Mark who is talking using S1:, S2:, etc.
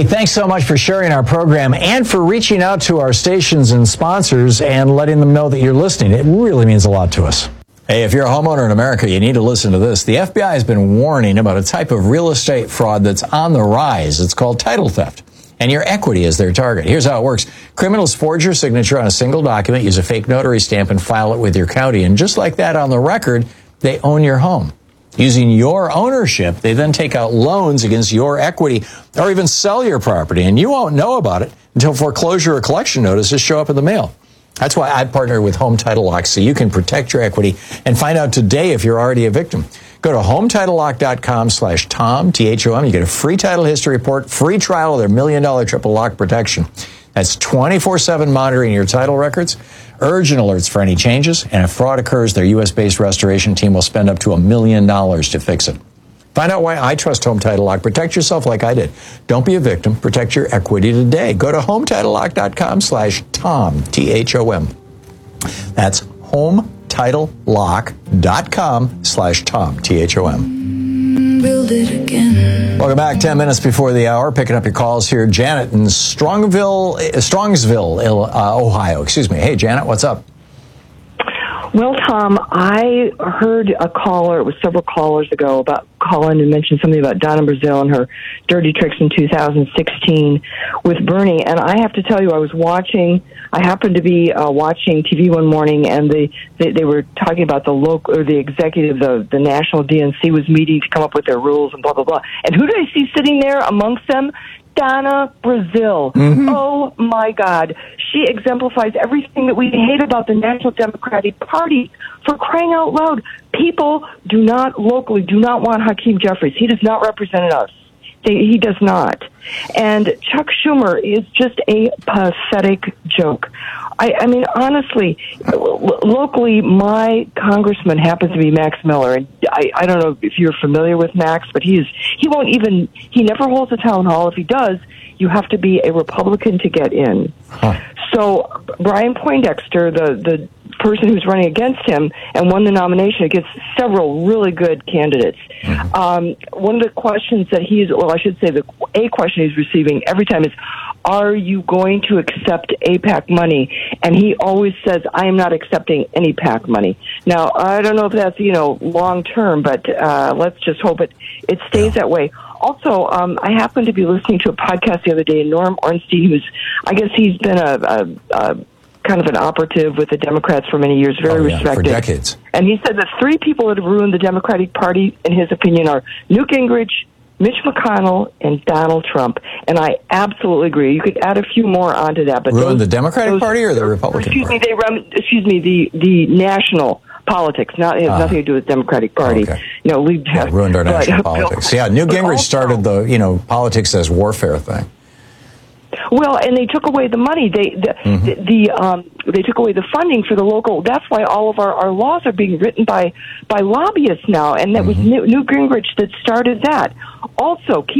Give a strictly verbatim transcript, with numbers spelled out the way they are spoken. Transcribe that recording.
S1: Hey, thanks so much for sharing our program and for reaching out to our stations and sponsors and letting them know that you're listening. It really means a lot to us. Hey, if you're a homeowner in America, you need to listen to this. The F B I has been warning about a type of real estate fraud that's on the rise. It's called title theft, and your equity is their target. Here's how it works. Criminals forge your signature on a single document, use a fake notary stamp, and file it with your county. And just like that on the record, they own your home. Using your ownership, they then take out loans against your equity or even sell your property, and you won't know about it until foreclosure or collection notices show up in the mail. That's why I partnered with Home Title Lock, so you can protect your equity and find out today if you're already a victim. Go to HometitleLock.com slash Tom, T H O M. You get a free title history report, free trial of their million dollar triple lock protection. That's twenty-four seven monitoring your title records, urgent alerts for any changes, and if fraud occurs, their U S based restoration team will spend up to a million dollars to fix it. Find out why I trust Home Title Lock. Protect yourself like I did. Don't be a victim. Protect your equity today. Go to HometitleLock.com slash Tom, T H O M. That's HometitleLock.com slash Tom, T H O M. Build it again. Welcome back. Ten minutes before the hour. Picking up your calls here. Janet in Strongville, Strongsville, uh, Ohio. Excuse me. Hey, Janet, what's up?
S2: Well, Tom, I heard a caller, it was several callers ago, about calling and mentioned something about Donna Brazile and her dirty tricks in two thousand sixteen with Bernie. And I have to tell you, I was watching, I happened to be uh, watching T V one morning, and they, they, they were talking about the local, or the executive, the, the national D N C was meeting to come up with their rules and blah, blah, blah. And who did I see sitting there amongst them? Donna Brazile. Mm-hmm. Oh, my God. She exemplifies everything that we hate about the National Democratic Party. For crying out loud, people do not, locally, do not want Hakeem Jeffries. He does not represent us. They, he does not. And Chuck Schumer is just a pathetic joke. I, I mean, honestly, lo- locally, my congressman happens to be Max Miller. And I, I don't know if you're familiar with Max, but he is, he won't even, he never holds a town hall. If he does, you have to be a Republican to get in. Huh. So Brian Poindexter, the, the person who's running against him and won the nomination against several really good candidates. Mm-hmm. Um, one of the questions that he's, well, I should say the a question he's receiving every time is, are you going to accept A PAC money? And he always says, I am not accepting any PAC money. Now, I don't know if that's, you know, long term, but uh, let's just hope it, it stays that way. Also, um, I happened to be listening to a podcast the other day, Norm Ornstein, who's, I guess he's been a, a, a kind of an operative with the Democrats for many years, very
S1: oh, yeah,
S2: respected.
S1: For decades.
S2: And he said the three people that have ruined the Democratic Party, in his opinion, are Newt Gingrich, Mitch McConnell, and Donald Trump. And I absolutely agree. You could add a few more onto that. But
S1: ruined
S2: those,
S1: the Democratic
S2: those,
S1: Party or the Republican
S2: excuse
S1: Party?
S2: Me, they run, excuse me, the, the national politics. Not, it has uh, nothing to do with the Democratic Party.
S1: Okay.
S2: You know, leave,
S1: yeah, ruined our national but, politics. Yeah, Newt Gingrich also started the, you know, politics as warfare thing.
S2: Well, and they took away the money. They the, mm-hmm. the, the um they took away the funding for the local. That's why all of our, our laws are being written by by lobbyists now, and that mm-hmm. was Newt Gingrich that started that. Also, keep